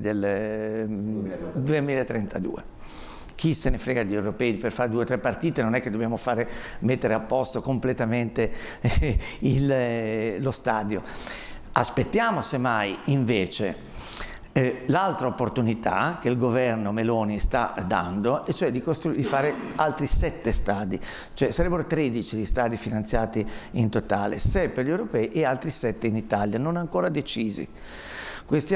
del 2032. Chi se ne frega degli europei? Per fare 2 o 3 partite non è che dobbiamo mettere a posto completamente lo stadio. Aspettiamo semmai invece l'altra opportunità che il governo Meloni sta dando, e cioè di fare altri 7 stadi, cioè sarebbero 13 gli stadi finanziati in totale, 6 per gli europei e altri 7 in Italia, non ancora decisi. Questi